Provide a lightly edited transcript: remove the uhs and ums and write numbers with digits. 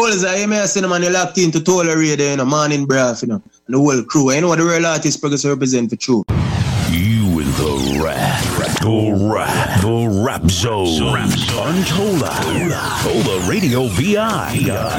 Bulls, I may say, man, you locked into Total Radio, you know, Morning Braff, you know, and the whole crew. You know what the real artist progress represent for true. You in the rap zone. Untola Radio VI.